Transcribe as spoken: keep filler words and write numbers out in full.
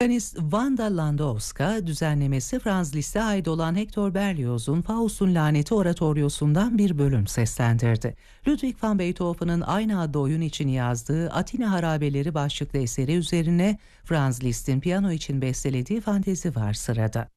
Piyanist Wanda Landowska, düzenlemesi Franz Liszt'e ait olan Hector Berlioz'un Faust'un Laneti oratoryosundan bir bölüm seslendirdi. Ludwig van Beethoven'ın aynı adlı oyun için yazdığı Atina Harabeleri başlıklı eseri üzerine Franz Liszt'in piyano için bestelediği Fantezi var sırada.